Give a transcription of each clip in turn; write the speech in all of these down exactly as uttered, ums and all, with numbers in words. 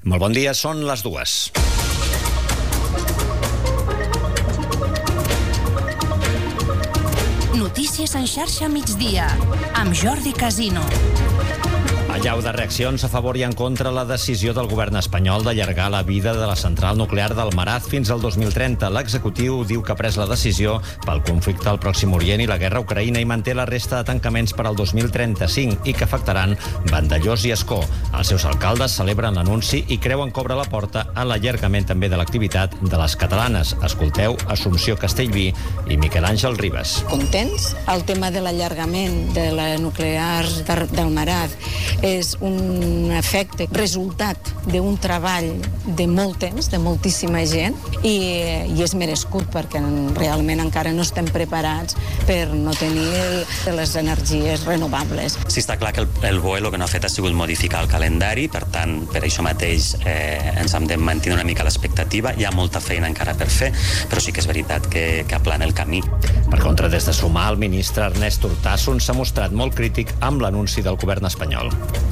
Molt bon dia, són les dues. Notícies en xarxa migdia, amb Jordi Casino. Allau de reaccions a favor i en contra la decisió del govern espanyol d'allargar la vida de la central nuclear d'Almaraz fins al dos mil trenta. L'executiu diu que ha pres la decisió pel conflicte al Pròxim Orient i la guerra a Ucraïna i manté la resta de tancaments per al dos mil trenta-cinc i que afectaran Vandellòs i Ascó. Els seus alcaldes celebren l'anunci i creuen que obre la porta a l'allargament també de l'activitat de les catalanes. Escolteu Assumpció Castellví i Miquel Àngel Ribas. Contents? El tema de l'allargament de la nuclear d'Almaraz és un efecte, resultat d'un treball de molt temps, de moltíssima gent, i, i és merescut perquè realment encara no estem preparats per no tenir les energies renovables. Sí, està clar que el, el B O E el que no ha fet ha sigut modificar el calendari, per tant, per això mateix eh, ens hem de mantenir una mica l'expectativa. Hi ha molta feina encara per fer, però sí que és veritat que, que aplana el camí. Per contra, des de Sumar, el ministre Ernest Urtasun s'ha mostrat molt crític amb l'anunci del govern espanyol.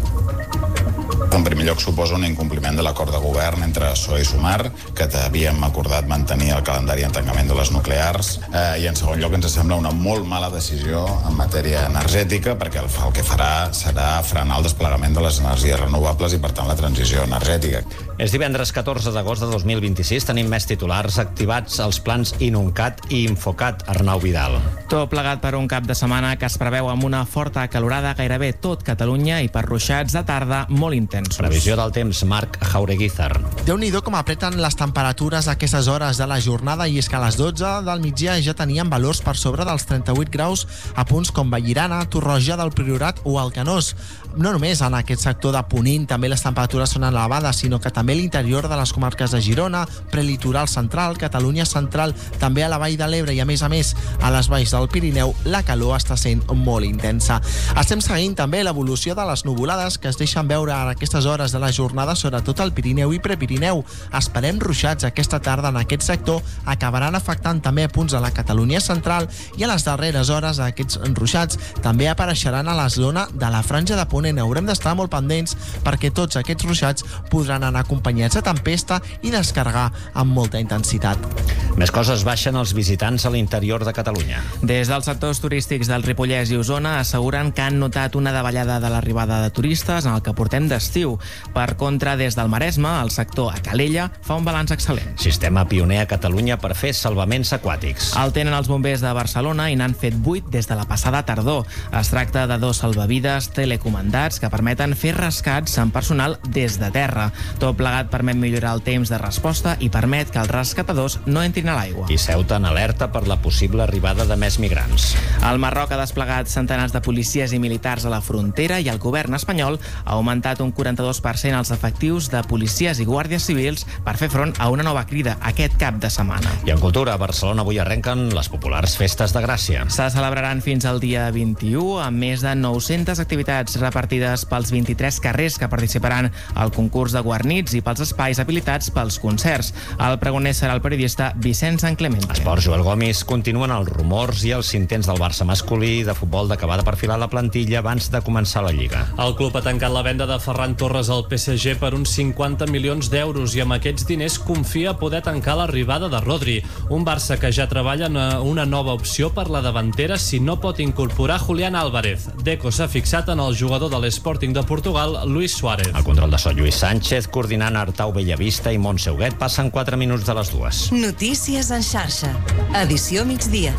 En primer lloc, suposa un incompliment de l'acord de govern entre P S O E i Sumar, que havíem acordat mantenir el calendari en tancament de les nuclears, eh, i en segon lloc ens sembla una molt mala decisió en matèria energètica, perquè el, el que farà serà frenar el desplegament de les energies renovables i, per tant, la transició energètica. És divendres catorze d'agost de dos mil vint-i-sis. Tenim més titulars activats als plans Inuncat i Infocat. Arnau Vidal. Tot plegat per un cap de setmana que es preveu amb una forta calorada gairebé tot Catalunya i per ruixats de tarda molt intensos. Previsió del temps, Marc Jaureguizar. Déu-n'hi-do com apreten les temperatures a aquestes hores de la jornada, i és que a les dotze del migdia ja teníem valors per sobre dels trenta-vuit graus a punts com Vallirana, Torroja del Priorat o Alcanós. No només en aquest sector de Ponent també les temperatures són elevades, sinó que també a l'interior de les comarques de Girona, prelitoral central, Catalunya central, també a la Vall de l'Ebre i, a més a més, a les valls del Pirineu, la calor està sent molt intensa. Estem seguint també l'evolució de les nuvolades que es deixen veure a aquestes hores de la jornada, sobretot al Pirineu i Prepirineu. Esperem ruixats aquesta tarda en aquest sector, acabaran afectant també a punts de la Catalunya central, i a les darreres hores aquests ruixats també apareixeran a la zona de la Franja de Ponent. Haurem d'estar molt pendents perquè tots aquests ruixats podran anar acompanyats de tempesta i descarregar amb molta intensitat. Més coses, baixen els visitants a l'interior de Catalunya. Des dels sectors turístics del Ripollès i Osona asseguren que han notat una davallada de l'arribada de turistes en el que portem d'estiu. Per contra, des del Maresme, el sector a Calella fa un balanç excel·lent. Sistema pioner a Catalunya per fer salvaments aquàtics. El tenen els bombers de Barcelona i n'han fet vuit des de la passada tardor. Es tracta de dos salvavides telecomandats que permeten fer rescats amb personal des de terra. Tot plegat permet millorar el temps de resposta i permet que els rescatadors no entrin a l'aigua. I Ceuta en alerta per la possible arribada de més migrants. El Marroc ha desplegat centenars de policies i militars a la frontera i el govern espanyol ha augmentat un quaranta-dos per cent els efectius de policies i guàrdies civils per fer front a una nova crida aquest cap de setmana. I en cultura, a Barcelona avui arrenquen les populars festes de Gràcia. Se celebraran fins al dia vint-i-u amb més de nou-centes activitats repartides pels vint-i-tres carrers que participaran al concurs de guarnits i pels espais habilitats pels concerts. El pregoner serà el periodista Vicent San Clemente. Esports, Joel Gomis. Continuen els rumors i els intents del Barça masculí de futbol d'acabar de perfilar la plantilla abans de començar la Lliga. El club ha tancat la venda de Ferran Torres al P S G per uns cinquanta milions d'euros i amb aquests diners confia poder tancar l'arribada de Rodri. Un Barça que ja treballa en una nova opció per la davantera si no pot incorporar Julián Álvarez. Deco s'ha fixat en el jugador de l'Sporting de Portugal, Luis Suárez. El control de so, Lluís Sánchez, coordinant Artau Bellavista i Montse Huguet. Passen quatre minuts de les dues. Notícies en xarxa. Edició migdia.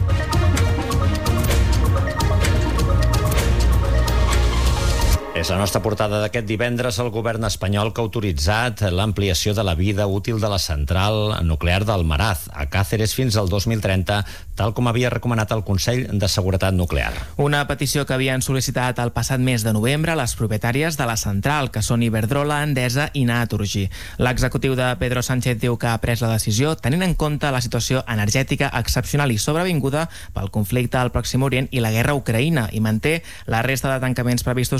És la nostra portada d'aquest divendres. El govern espanyol que ha autoritzat l'ampliació de la vida útil de la central nuclear d'Almaraz a Càceres fins al dos mil trenta, tal com havia recomanat el Consell de Seguretat Nuclear. Una petició que havien sol·licitat el passat mes de novembre les propietàries de la central, que són Iberdrola, Endesa i Naturgy. L'executiu de Pedro Sánchez diu que ha pres la decisió tenint en compte la situació energètica excepcional i sobrevinguda pel conflicte al Pròxim Orient i la guerra a Ucraïna, i manté la resta de tancaments previstos per a l'any dos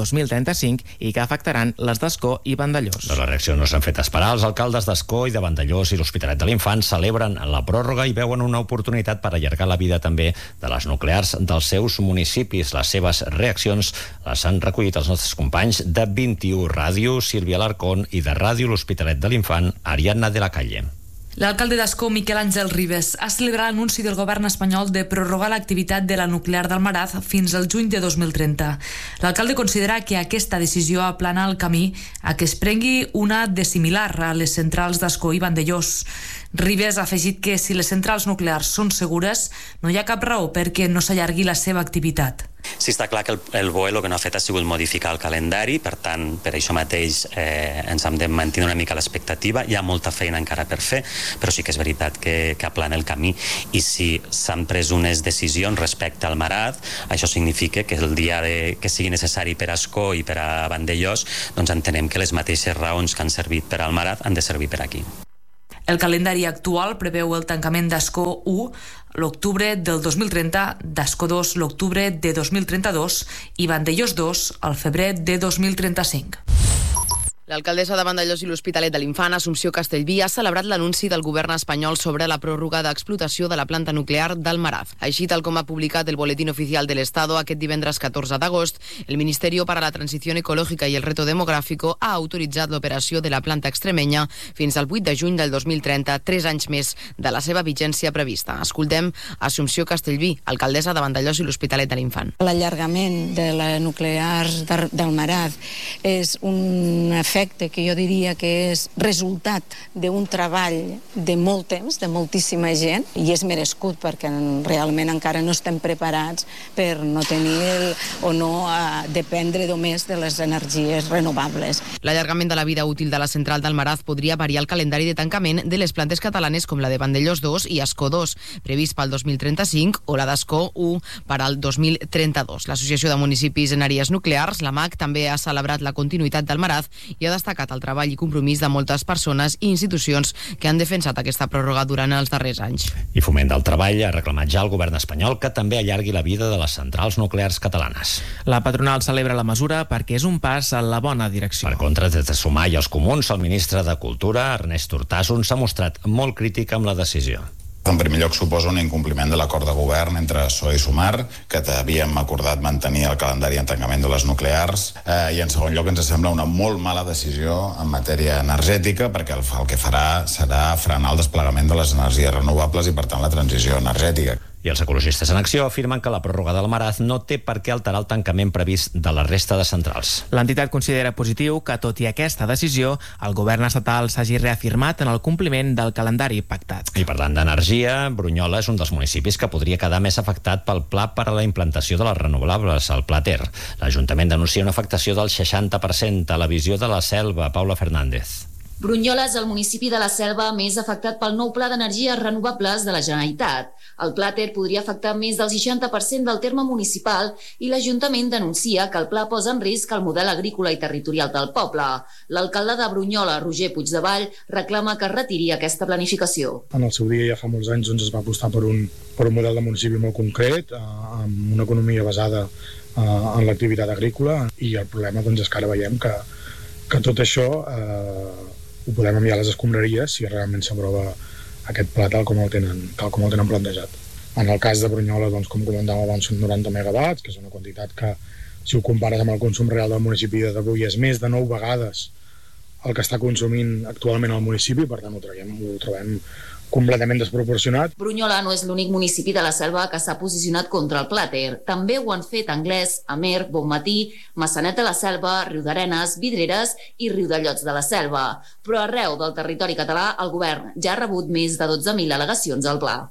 dos mil trenta-cinc i que afectaran les d'Ascó i Vandellòs. De les reaccions no s'han fet esperar. Els alcaldes d'Ascó i de Vandellòs i l'Hospitalet de l'Infant celebren la pròrroga i veuen una oportunitat per allargar la vida també de les nuclears dels seus municipis. Les seves reaccions les han recollit els nostres companys de vint-i-u Ràdio, Sílvia Alarcón, i de Ràdio L'Hospitalet de l'Infant, Ariadna de la Calle. L'alcalde d'Ascó, Miquel Àngel Ribes, ha celebrat l'anunci del govern espanyol de prorrogar l'activitat de la nuclear d'Almaraz fins al juny de dos mil trenta. L'alcalde considera que aquesta decisió aplana el camí a que es prengui una de similar a les centrals d'Ascó i Vandellòs. Ribes ha afegit que si les centrals nuclears són segures, no hi ha cap raó perquè no s'allargui la seva activitat. Sí, està clar que el, el B O E el que no ha fet ha sigut modificar el calendari, per tant, per això mateix eh, ens hem de mantenir una mica l'expectativa. Hi ha molta feina encara per fer, però sí que és veritat que, que aplana el camí. I si s'han pres unes decisions respecte al Maraz, això significa que el dia de, que sigui necessari per a Ascó i per a Vandellòs, doncs entenem que les mateixes raons que han servit per al Maraz han de servir per aquí. El calendari actual preveu el tancament d'Ascó u l'octubre del dos mil trenta, d'Ascó dos l'octubre de dos mil trenta-dos i Vandellòs dos al febrer de dos mil trenta-cinc. L'alcaldessa de Vandellòs i l'Hospitalet de l'Infant, Assumpció Castellví, ha celebrat l'anunci del govern espanyol sobre la pròrroga d'explotació de la planta nuclear d'Almaraz. Així, tal com ha publicat el Boletín Oficial del Estado aquest divendres catorze d'agost, el Ministerio para la Transición Ecológica y el Reto Demográfico ha autoritzat l'operació de la planta extremenya fins al vuit de juny del dos mil trenta, tres anys més de la seva vigència prevista. Escoltem Assumpció Castellví, alcaldessa de Vandellòs i l'Hospitalet de l'Infant. L'allargament de la nuclear d'Almaraz és un efecte que jo diria que és resultat d'un treball de molt temps, de moltíssima gent, i és merescut perquè realment encara no estem preparats per no tenir el, o no a dependre només de les energies renovables. L'allargament de la vida útil de la central d'Almaraz podria variar el calendari de tancament de les plantes catalanes com la de Vandellòs dos i Ascó dos, previst pel dos mil trenta-cinc, o la d'Ascó u per al dos mil trenta-dos. L'Associació de Municipis en Àrees Nuclears, la M A C, també ha celebrat la continuïtat d'Almaraz i ha destacat el treball i compromís de moltes persones i institucions que han defensat aquesta pròrroga durant els darrers anys. I Foment del Treball ha reclamat ja al govern espanyol que també allargui la vida de les centrals nuclears catalanes. La patronal celebra la mesura perquè és un pas en la bona direcció. Per contra, des de Sumar i els Comuns, el ministre de Cultura, Ernest Urtasun, s'ha mostrat molt crític amb la decisió. En primer lloc, suposa un incompliment de l'acord de govern entre S O E i Sumar, que havíem acordat mantenir el calendari de tancament de les nuclears, eh, i en segon lloc ens sembla una molt mala decisió en matèria energètica, perquè el, el que farà serà frenar el desplegament de les energies renovables i, per tant, la transició energètica. I els ecologistes en acció afirmen que la pròrroga del Maraz no té per què alterar el tancament previst de la resta de centrals. L'entitat considera positiu que, tot i aquesta decisió, el govern estatal s'hagi reafirmat en el compliment del calendari pactat. I parlant d'energia, Brunyola és un dels municipis que podria quedar més afectat pel pla per a la implantació de les renovables, el Pla Ter. L'Ajuntament denuncia una afectació del seixanta per cent a la visió de la Selva. Paula Fernández. Brunyola és el municipi de la Selva més afectat pel nou Pla d'Energies Renovables de la Generalitat. El Pla Ter podria afectar més del seixanta per cent del terme municipal i l'Ajuntament denuncia que el pla posa en risc el model agrícola i territorial del poble. L'alcalde de Brunyola, Roger Puigdevall, reclama que es retiri aquesta planificació. En el seu dia, ja fa molts anys, doncs, es va apostar per un, per un model de municipi molt concret, eh, amb una economia basada eh, en l'activitat agrícola, i el problema doncs, és que ara veiem que, que tot això eh, ho podem enviar a les escombraries si realment s'aprova aquest pla tal com el tenen, tal com el tenen plantejat. En el cas de Brunyola, doncs, com comentàvem abans, són noranta megawatts, que és una quantitat que, si ho compares amb el consum real del municipi d'avui, és més de nou vegades el que està consumint actualment el municipi, per tant ho trobem, ho trobem completament desproporcionat. Brunyola no és l'únic municipi de la Selva que s'ha posicionat contra el Pla Ter. També ho han fet Anglès, Amer, Bonmatí, Massanet de la Selva, Riudarenes, Vidreres i Riudellots de la Selva. Però arreu del territori català el govern ja ha rebut més de dotze mil al·legacions al pla.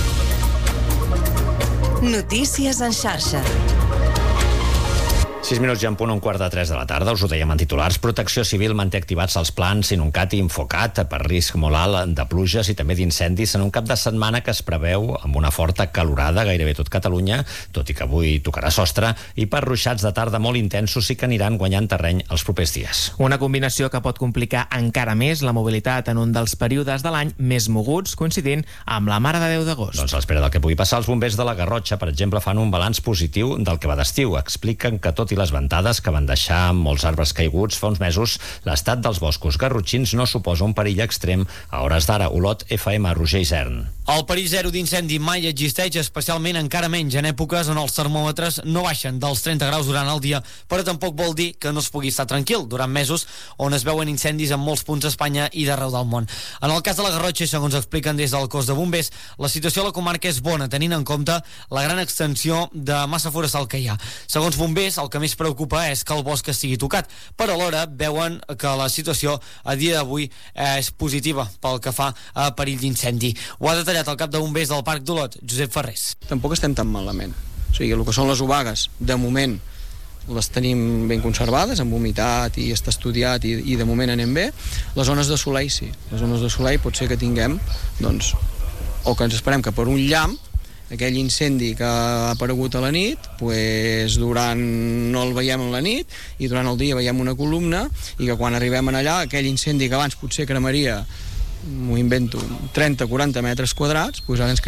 Notícies en xarxa. sis minuts i en punt, un quart de tres de la tarda, us ho dèiem en titulars. Protecció Civil manté activats els plans Inuncat i Infocat per risc molt alt de pluges i també d'incendis en un cap de setmana que es preveu amb una forta calorada gairebé tot Catalunya, tot i que avui tocarà sostre, i per ruixats de tarda molt intensos sí que aniran guanyant terreny els propers dies. Una combinació que pot complicar encara més la mobilitat en un dels períodes de l'any més moguts, coincidint amb la Mare de Déu d'agost. Doncs a l'espera del que pugui passar, els bombers de la Garrotxa, per exemple, fan un balanç positiu del que va d'estiu. Expliquen que tot tot i les ventades que van deixar molts arbres caiguts fa uns mesos, l'estat dels boscos garrotxins no suposa un perill extrem a hores d'ara. Olot, F M, Roger Isern. El perill zero d'incendi mai existeix, especialment encara menys en èpoques on els termòmetres no baixen dels trenta graus durant el dia, però tampoc vol dir que no es pugui estar tranquil durant mesos on es veuen incendis en molts punts d'Espanya i d'arreu del món. En el cas de la Garrotxa, segons expliquen des del cos de bombers, la situació a la comarca és bona, tenint en compte la gran extensió de massa forestal que hi ha. Segons bombers, el que més preocupa és que el bosc estigui tocat, però alhora veuen que la situació a dia d'avui és positiva pel que fa a perill d'incendi. Ho ha detallat el cap de bombers del Parc d'Olot, Josep Ferrés. Tampoc estem tan malament. O sigui, el que són les obagues, de moment, les tenim ben conservades, amb humitat i està estudiat i, i de moment anem bé. Les zones de solell, sí. Les zones de solell pot ser que tinguem, doncs, o que ens esperem que per un llamp, aquell incendi que ha aparegut a la nit, pues, durant no el veiem a la nit i durant el dia veiem una columna i que quan arribem allà, aquell incendi que abans potser cremaria, m'ho invento, trenta a quaranta metres quadrats, doncs ara ens